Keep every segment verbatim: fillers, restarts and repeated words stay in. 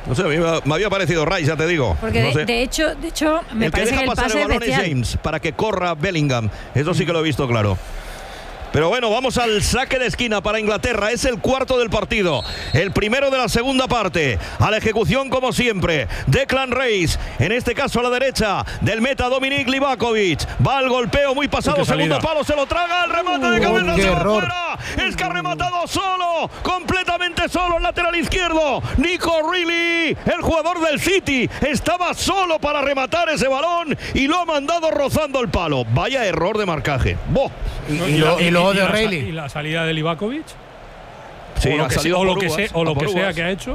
No sé, a mí me había parecido Rice, ya te digo. Porque no de, sé. de hecho, de hecho, me el que parece deja que el pasar pase el es balón es bestial. James para que corra Bellingham. Eso sí que lo he visto claro. Pero bueno, vamos al saque de esquina para Inglaterra. Es el cuarto del partido. El primero de la segunda parte. A la ejecución, como siempre, Declan Rice. En este caso a la derecha del meta Dominik Livakovic. Va al golpeo muy pasado. Segundo palo, se lo traga. El remate de cabeza se va fuera. Es que ha rematado solo. Completamente solo el lateral izquierdo. Nico Reilly, el jugador del City. Estaba solo para rematar ese balón y lo ha mandado rozando el palo. Vaya error de marcaje. ¡Boh! Y, y, lo, y luego de Reilly. ¿Y la salida de Livakovic? Sí, o lo ha que, salido o a lo por que, uvas, sea, o a lo por que sea uvas. que ha hecho.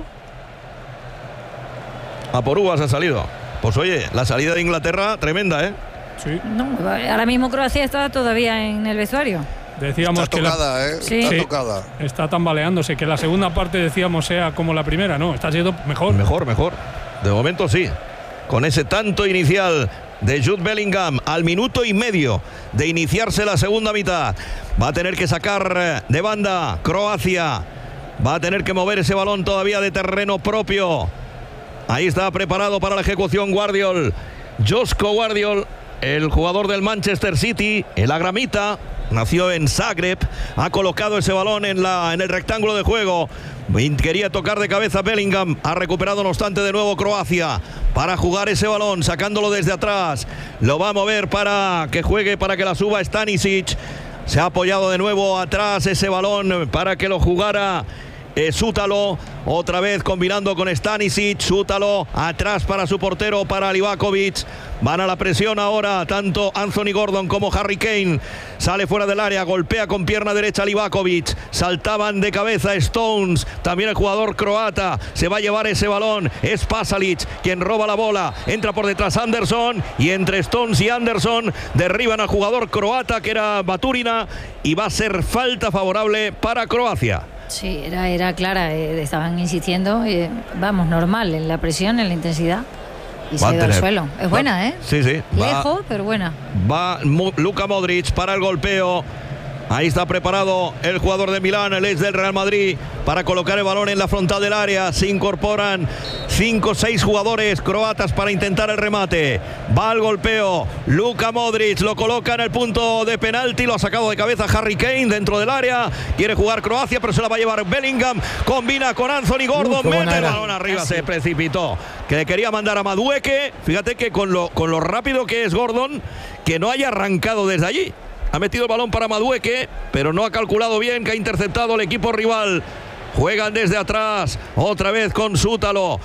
A por uvas ha salido. Pues oye, la salida de Inglaterra tremenda, ¿eh? Sí. No, ahora mismo Croacia está todavía en el vestuario. Decíamos Está que la- tocada, ¿eh? Sí. Está Sí. tocada. está tambaleándose, que la segunda parte decíamos sea como la primera, no, está siendo mejor. Mejor, mejor. De momento sí. Con ese tanto inicial de Jude Bellingham al minuto y medio de iniciarse la segunda mitad. Va a tener que sacar de banda Croacia. Va a tener que mover ese balón todavía de terreno propio. Ahí está preparado para la ejecución Guardiol. Josko Guardiol, el jugador del Manchester City, el agramita. Nació en Zagreb, ha colocado ese balón en, la, en el rectángulo de juego. Quería tocar de cabeza Bellingham. Ha recuperado no obstante de nuevo Croacia para jugar ese balón, sacándolo desde atrás. Lo va a mover para que juegue, para que la suba Stanisic. Se ha apoyado de nuevo atrás ese balón para que lo jugara eh, Sútalo. Otra vez combinando con Stanisic. Sútalo atrás para su portero, para Livakovic. Van a la presión ahora tanto Anthony Gordon como Harry Kane. Sale fuera del área, golpea con pierna derecha Livakovic. Saltaban de cabeza Stones. También el jugador croata se va a llevar ese balón. Es Pasalic quien roba la bola. Entra por detrás Anderson. Y entre Stones y Anderson derriban al jugador croata que era Baturina. Y va a ser falta favorable para Croacia. Sí, era, era clara, eh, estaban insistiendo, eh, vamos, normal, en la presión, en la intensidad. Y se ha ido al suelo. Es buena, ¿eh? Sí, sí. Va, Lejos, pero buena. va Mo- Luka Modric para el golpeo. Ahí está preparado el jugador de Milán, el ex del Real Madrid, para colocar el balón en la frontal del área. Se incorporan cinco o seis jugadores croatas para intentar el remate. Va al golpeo. Luka Modric lo coloca en el punto de penalti. Lo ha sacado de cabeza Harry Kane dentro del área. Quiere jugar Croacia, pero se la va a llevar Bellingham. Combina con Anthony Gordon. Uh, mete el era. balón arriba. Se precipitó. Que le quería mandar a Madueke. Fíjate que con lo, con lo rápido que es Gordon, que no haya arrancado desde allí. Ha metido el balón para Madueke, pero no ha calculado bien, que ha interceptado el equipo rival. Juegan desde atrás, otra vez con Sútalo.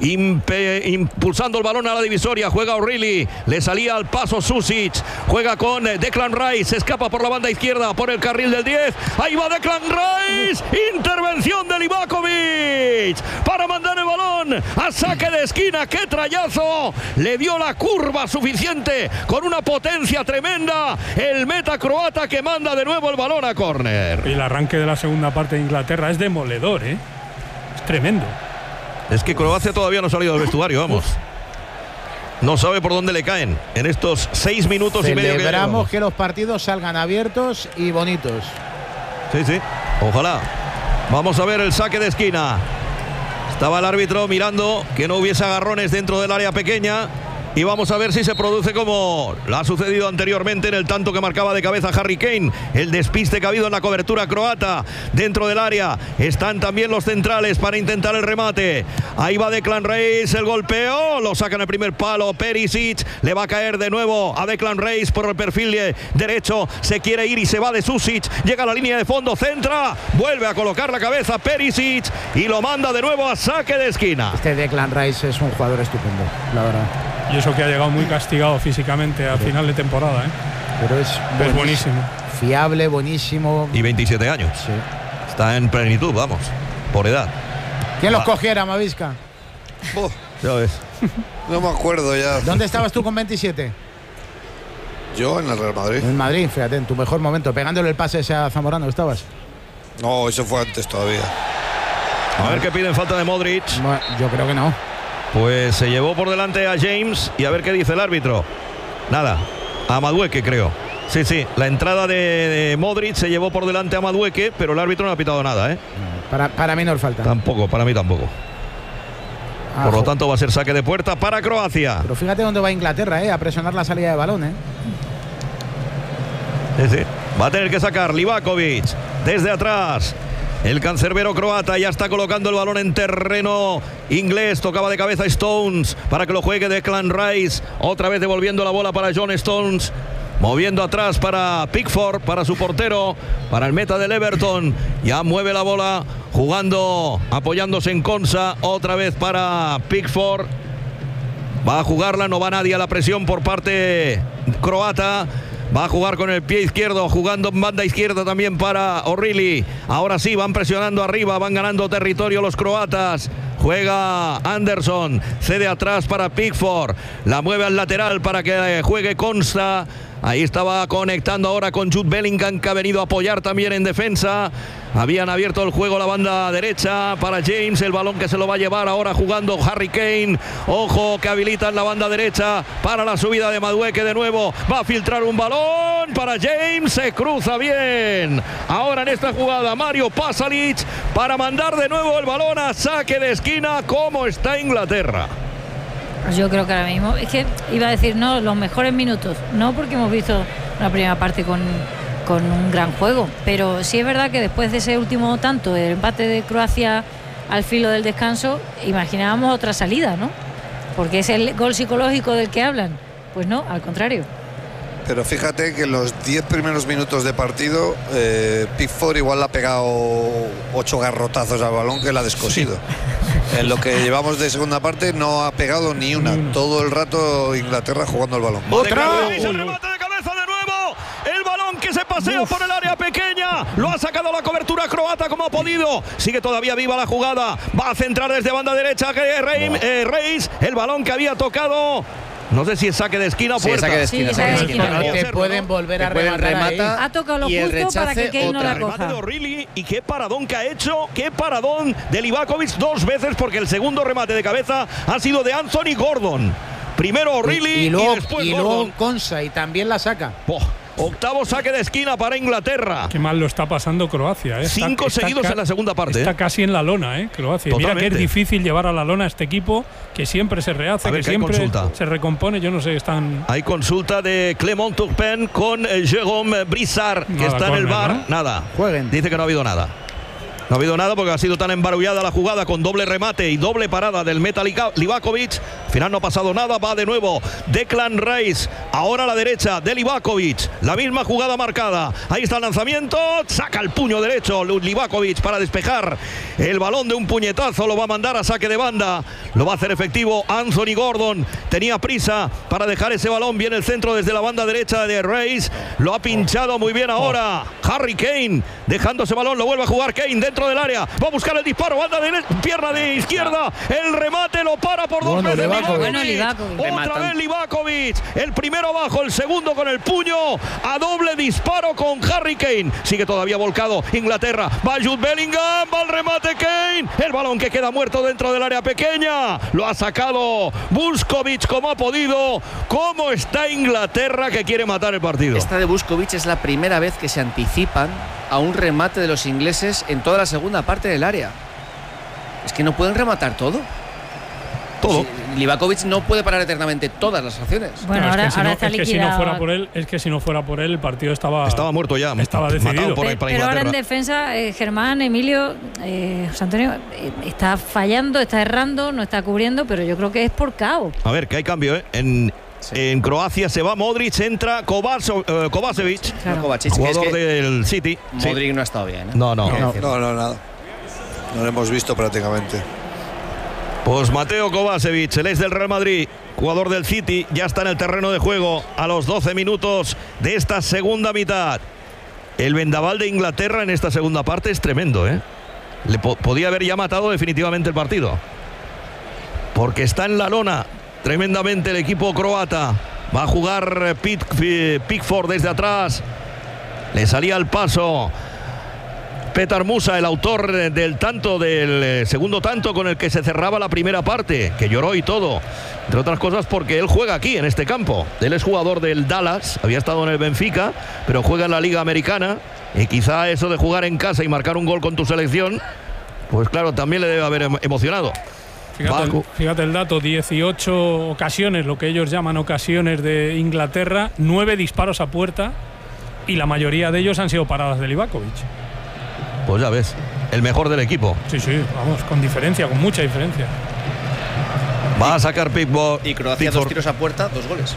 Impe, impulsando el balón a la divisoria, juega O'Reilly, le salía al paso Susic, juega con Declan Rice, se escapa por la banda izquierda, por el carril del diez, ahí va Declan Rice, intervención de Livakovic, para mandar el balón a saque de esquina, qué trayazo, le dio la curva suficiente, con una potencia tremenda, el meta croata que manda de nuevo el balón a córner. Y el arranque de la segunda parte de Inglaterra es demoledor, ¿eh? Es tremendo. Es que Croacia todavía no ha salido del vestuario, vamos. No sabe por dónde le caen en estos seis minutos y medio que Celebramos llevamos. que los partidos salgan abiertos y bonitos. Sí, sí, ojalá. Vamos a ver el saque de esquina. Estaba el árbitro mirando que no hubiese agarrones dentro del área pequeña. Y vamos a ver si se produce como lo ha sucedido anteriormente en el tanto que marcaba de cabeza Harry Kane. El despiste que ha habido en la cobertura croata dentro del área. Están también los centrales para intentar el remate. Ahí va Declan Rice, el golpeo. Lo saca en el primer palo Perisic. Le va a caer de nuevo a Declan Rice por el perfil derecho. Se quiere ir y se va de Susic. Llega a la línea de fondo, centra. Vuelve a colocar la cabeza Perisic y lo manda de nuevo a saque de esquina. Este Declan Rice es un jugador estupendo, la verdad. Y eso que ha llegado muy castigado físicamente a final de temporada, ¿eh? Pero es, Es buenísimo. Fiable, buenísimo. Y veintisiete años. Sí. Está en plenitud, vamos, por edad. ¿Quién los Va. cogiera, Mavisca? Oh, Ya ves. no me acuerdo ya. ¿Dónde estabas tú con veintisiete? Yo en el Real Madrid. En Madrid, fíjate, en tu mejor momento, pegándole el pase ese a Zamorano, ¿estabas? No, eso fue antes todavía. A ver qué piden, falta de Modric. Bueno, yo creo que no. Pues se llevó por delante a James y a ver qué dice el árbitro. Nada, a Madueke creo. Sí, sí, la entrada de, de Modric se llevó por delante a Madueke, pero el árbitro no ha pitado nada, ¿eh? Para, para mí no falta. Tampoco, para mí tampoco. Por lo tanto, va a ser saque de puerta para Croacia. Pero fíjate dónde va Inglaterra, ¿eh? A presionar la salida de balón, ¿eh? Sí, sí. Va a tener que sacar Livakovic desde atrás. El cancerbero croata ya está colocando el balón en terreno inglés. Tocaba de cabeza Stones para que lo juegue Declan Rice. Otra vez devolviendo la bola para John Stones. Moviendo atrás para Pickford, para su portero, para el meta del Everton. Ya mueve la bola, jugando, apoyándose en Konsa. Otra vez para Pickford. Va a jugarla, no va nadie a la presión por parte croata. Va a jugar con el pie izquierdo, jugando en banda izquierda también para O'Reilly. Ahora sí, van presionando arriba, van ganando territorio los croatas. Juega Anderson, cede atrás para Pickford. La mueve al lateral para que juegue Konsa. Ahí estaba conectando ahora con Jude Bellingham, que ha venido a apoyar también en defensa. Habían abierto el juego la banda derecha para James. El balón que se lo va a llevar ahora jugando Harry Kane. Ojo que habilitan la banda derecha para la subida de Madueke de nuevo. Va a filtrar un balón para James. Se cruza bien. Ahora en esta jugada Mario Pasalic para mandar de nuevo el balón a saque de esquina. ¿Cómo está Inglaterra? Yo creo que ahora mismo, es que iba a decir, no, los mejores minutos, no porque hemos visto la primera parte con, con un gran juego, pero sí es verdad que después de ese último tanto, el empate de Croacia al filo del descanso, imaginábamos otra salida, ¿no? Porque es el gol psicológico del que hablan. Pues no, al contrario. Pero fíjate que en los diez primeros minutos de partido, eh, Pickford igual le ha pegado ocho garrotazos al balón que la ha descosido. Sí. En lo que llevamos de segunda parte no ha pegado ni una. Mm. Todo el rato Inglaterra jugando el balón. ¡Otra! ¡El remate de cabeza de nuevo! El balón que se pasea Uf. por el área pequeña. Lo ha sacado la cobertura croata como ha podido. Sigue todavía viva la jugada. Va a centrar desde banda derecha Reis. Eh, Reis. El balón que había tocado. No sé si es saque de esquina o sí, puerta. Saque de esquina, sí, saque de esquina. No, te pueden volver te a pueden rematar remata, ha tocado lo justo para que Kane no la coja. Remate de O'Reilly, y qué paradón que ha hecho, qué paradón de Livakovic dos veces, porque el segundo remate de cabeza ha sido de Anthony Gordon. Primero O'Reilly y, y, luego, y después y Gordon. luego Konsa, y también la saca. Oh, octavo saque de esquina para Inglaterra. Qué mal lo está pasando Croacia, ¿eh? Cinco está, seguidos está, en la segunda parte. Está ¿eh? casi en la lona, ¿eh? Croacia. Totalmente. Mira que es difícil llevar a la lona a este equipo, que siempre se rehace, ver, que, que siempre consulta. se recompone. Yo no sé, están... Hay consulta de Clement Turpin con Jérôme Brissard, que nada, está en el bar. ¿No? Nada. Jueguen. Dice que no ha habido nada. No ha habido nada porque ha sido tan embarullada la jugada con doble remate y doble parada del Meta Livakovic. Al final no ha pasado nada. Va de nuevo Declan Rice. Ahora a la derecha de Livakovic. La misma jugada marcada. Ahí está el lanzamiento. Saca el puño derecho Livakovic para despejar el balón de un puñetazo. Lo va a mandar a saque de banda. Lo va a hacer efectivo Anthony Gordon. Tenía prisa para dejar ese balón. Viene el centro desde la banda derecha de Rice. Lo ha pinchado muy bien ahora Harry Kane. Dejando ese balón. Lo vuelve a jugar Kane dentro del área. Va a buscar el disparo. Banda de pierna de izquierda. El remate lo para por dos bueno, veces. Livakovic. Bueno, Livakovic. Otra vez Livakovic. El primero abajo, el segundo con el puño. A doble disparo con Harry Kane. Sigue todavía volcado Inglaterra. Va Jude Bellingham. Va el remate Kane. El balón que queda muerto dentro del área pequeña. Lo ha sacado Vuskovic como ha podido. ¿Cómo está Inglaterra que quiere matar el partido? Esta de Vuskovic es la primera vez que se anticipan a un remate de los ingleses en toda la segunda parte del área. Es que no pueden rematar todo. Todo. Sí, Livakovic no puede parar eternamente todas las acciones. Bueno, no, ahora, es que si ahora no, está es que liquidado. si no fuera por él, es que si no fuera por él, el partido estaba estaba muerto ya. Estaba decidido. Por, pero, pero ahora en defensa, eh, Germán, Emilio, eh, José Antonio, eh, está fallando, está errando, no está cubriendo, pero yo creo que es por caos. A ver, que hay cambio, ¿eh? En Sí. En Croacia se va Modric, entra Kovaso, uh, Kovacevic, claro. Kovacic, jugador es que del City. Modric sí. no ha estado bien, ¿eh? No, no. No, no, no, nada. No lo hemos visto prácticamente. Pues Mateo Kovacevic, el ex del Real Madrid, jugador del City, ya está en el terreno de juego a los doce minutos de esta segunda mitad. El vendaval de Inglaterra en esta segunda parte es tremendo, ¿eh? Le po podía haber ya matado definitivamente el partido. Porque está en la lona tremendamente el equipo croata. Va a jugar Pick, Pickford desde atrás. Le salía al paso Petar Musa, el autor del tanto, del segundo tanto con el que se cerraba la primera parte, que lloró y todo, entre otras cosas porque él juega aquí en este campo. Él es jugador del Dallas, había estado en el Benfica, pero juega en la Liga Americana, y quizá eso de jugar en casa y marcar un gol con tu selección, pues claro, también le debe haber emocionado. Fíjate el, fíjate el dato, dieciocho ocasiones, lo que ellos llaman ocasiones de Inglaterra, nueve disparos a puerta y la mayoría de ellos han sido paradas de Livakovic. Pues ya ves, el mejor del equipo. Sí, sí, vamos, con diferencia, con mucha diferencia. Va a sacar Pickford. Y Croacia dos tiros a puerta, dos goles.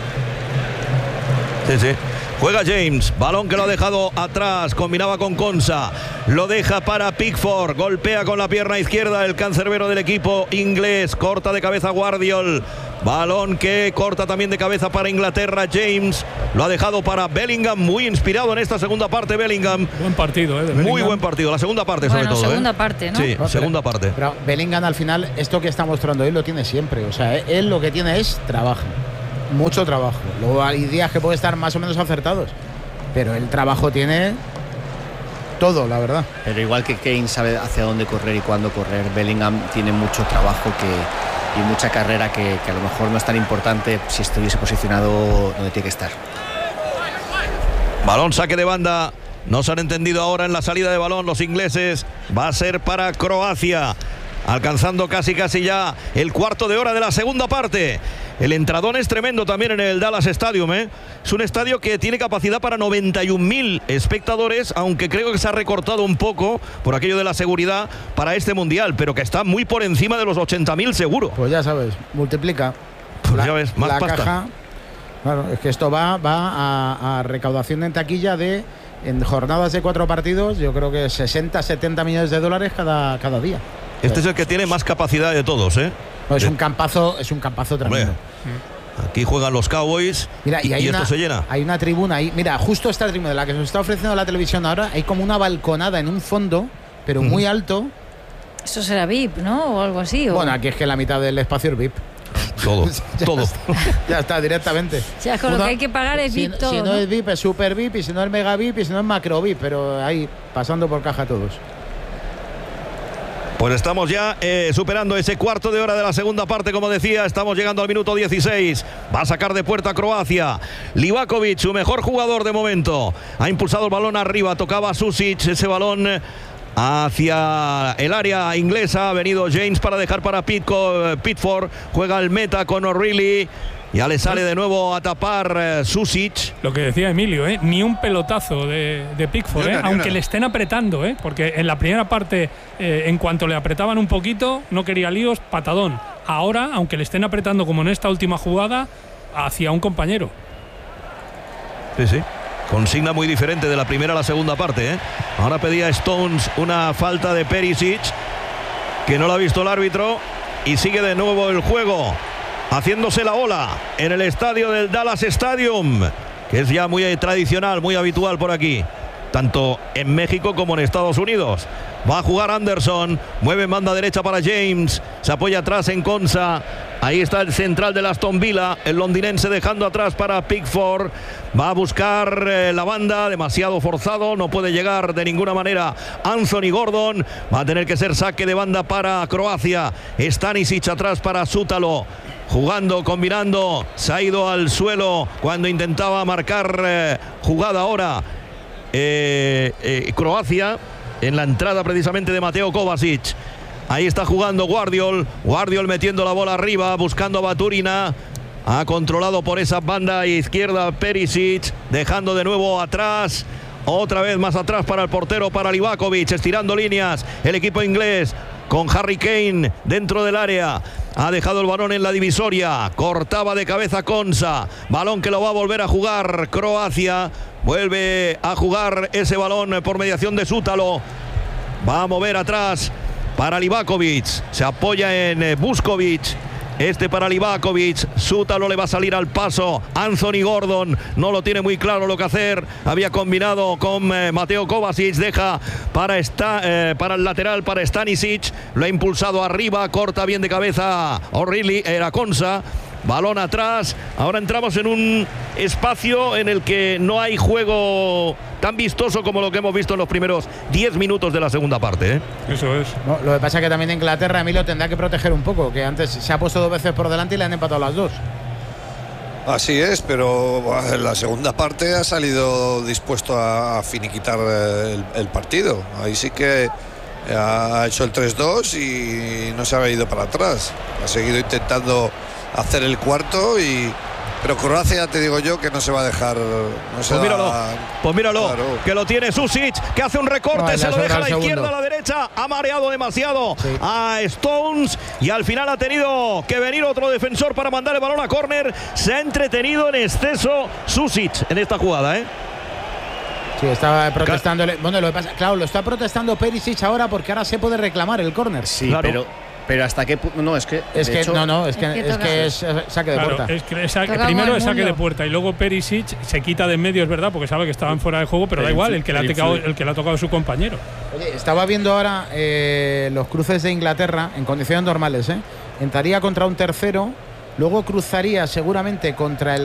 Sí, sí. Juega James, balón que lo ha dejado atrás, combinaba con Konsa, lo deja para Pickford, golpea con la pierna izquierda el cancerbero del equipo inglés, corta de cabeza Guardiol, balón que corta también de cabeza para Inglaterra. James lo ha dejado para Bellingham, muy inspirado en esta segunda parte Bellingham. Buen partido, ¿eh? De Bellingham. Muy buen partido, la segunda parte bueno, sobre todo. segunda ¿eh? parte, ¿no? Sí, no, segunda pero, parte. Pero Bellingham al final, esto que está mostrando él lo tiene siempre, o sea, él lo que tiene es trabajo. Mucho trabajo. Luego hay días que puede estar más o menos acertados, pero el trabajo tiene todo, la verdad. Pero igual que Kane sabe hacia dónde correr y cuándo correr, Bellingham tiene mucho trabajo que, y mucha carrera que, que a lo mejor no es tan importante si estuviese posicionado donde tiene que estar. Balón, saque de banda. No se han entendido ahora en la salida de balón los ingleses. Va a ser para Croacia. Alcanzando casi casi ya el cuarto de hora de la segunda parte. El entradón es tremendo también en el Dallas Stadium, ¿eh? Es un estadio que tiene capacidad para noventa y un mil espectadores, aunque creo que se ha recortado un poco por aquello de la seguridad para este mundial, pero que está muy por encima de los ochenta mil seguro. Pues ya sabes, multiplica. Pues la, ya ves, más la pasta. Caja, claro, es que esto va, va a, a recaudación en taquilla de, en jornadas de cuatro partidos, yo creo que sesenta, setenta millones de dólares cada, cada día. Este es el que tiene más capacidad de todos, ¿eh? No, es un campazo, es un campazo tremendo. Hombre, aquí juegan los Cowboys. Mira, y, y, hay y una, esto se llena. Hay una tribuna ahí. Mira, justo esta tribuna de la que nos está ofreciendo la televisión ahora, hay como una balconada en un fondo, pero muy alto. Eso será V I P, ¿no? O algo así. ¿o? Bueno, aquí es que la mitad del espacio es V I P. Todo, ya todo. Está, ya está, directamente. O sea, con Uno, lo que hay que pagar es si, V I P todo. Si no, ¿no? es V I P, es Super V I P, y si no es Mega V I P, y si no es Macro V I P, pero ahí pasando por caja todos. Pues estamos ya eh, superando ese cuarto de hora de la segunda parte, como decía, estamos llegando al minuto dieciséis. Va a sacar de puerta Croacia. Livakovic, su mejor jugador de momento. Ha impulsado el balón arriba, tocaba Susic, ese balón hacia el área inglesa. Ha venido James para dejar para Pitco, Pickford. Juega el meta con O'Reilly. Ya le sale de nuevo a tapar eh, Susic. Lo que decía Emilio, ¿eh? Ni un pelotazo de, de Pickford, ¿eh? Una, aunque una. le estén apretando, ¿eh? Porque en la primera parte, eh, en cuanto le apretaban un poquito, no quería líos, patadón. Ahora, aunque le estén apretando como en esta última jugada, hacia un compañero. Sí, sí. Consigna muy diferente de la primera a la segunda parte, ¿eh? Ahora pedía Stones una falta de Perisic, que no lo ha visto el árbitro, y sigue de nuevo el juego. Haciéndose la ola en el estadio del Dallas Stadium, que es ya muy tradicional, muy habitual por aquí, tanto en México como en Estados Unidos. Va a jugar Anderson, mueve en banda derecha para James, se apoya atrás en Konsa. Ahí está el central del Aston Villa, el londinense dejando atrás para Pickford. Va a buscar eh, la banda, demasiado forzado, no puede llegar de ninguna manera Anthony Gordon. Va a tener que ser saque de banda para Croacia. Stanisic atrás para Sútalo. Jugando, combinando, se ha ido al suelo cuando intentaba marcar eh, jugada ahora eh, eh, Croacia en la entrada precisamente de Mateo Kovacic. Ahí está jugando Guardiol, Guardiol metiendo la bola arriba, buscando a Baturina. Ha controlado por esa banda izquierda Perisic, dejando de nuevo atrás. Otra vez más atrás para el portero, para Livakovic, estirando líneas el equipo inglés con Harry Kane dentro del área. Ha dejado el balón en la divisoria, cortaba de cabeza Konsa, balón que lo va a volver a jugar Croacia. Vuelve a jugar ese balón por mediación de Sútalo. Va a mover atrás para Livakovic, se apoya en Vuskovic. Este para Livakovic, Sútalo le va a salir al paso. Anthony Gordon no lo tiene muy claro lo que hacer. Había combinado con eh, Mateo Kovacic, deja para, esta, eh, para el lateral, para Stanisic. Lo ha impulsado arriba, corta bien de cabeza O'Reilly, era Konsa. Balón atrás. Ahora entramos en un espacio en el que no hay juego tan vistoso como lo que hemos visto en los primeros diez minutos de la segunda parte, ¿eh? Eso es. No, lo que pasa es que también Inglaterra, Emilio, tendrá que proteger un poco, que antes se ha puesto dos veces por delante y le han empatado las dos. Así es, pero en la segunda parte ha salido dispuesto a, a finiquitar el, el partido. Ahí sí que Ha hecho el tres dos y no se ha ido para atrás. Ha seguido intentando hacer el cuarto y... Pero Croacia, ya te digo yo, que no se va a dejar. No se pues míralo, va, pues míralo, claro. que lo tiene Susic, que hace un recorte, No, se lo deja a la segundo. izquierda, a la derecha, ha mareado demasiado Sí. a Stones y al final ha tenido que venir otro defensor para mandar el balón a córner. Se ha entretenido en exceso Susic en esta jugada, ¿eh? Sí, estaba protestando. Bueno, lo que pasa, claro, lo está protestando Perisic ahora porque ahora se puede reclamar el córner. Sí, Claro. pero, pero hasta qué punto. No, es que. Es de que hecho, no, no, es que Es que es, toca- que es eh, saque de Claro, puerta. es que esa- Toca primero como es el saque de mundo. puerta y luego Perisic se quita de en medio, es verdad, porque sabe que estaban fuera de juego, pero Pero da igual, influ- el que, le ha pero tocado, influye. el que le ha tocado su compañero. Oye, estaba viendo ahora eh, los cruces de Inglaterra en condiciones normales, ¿eh? Entraría contra un tercero, luego cruzaría seguramente contra el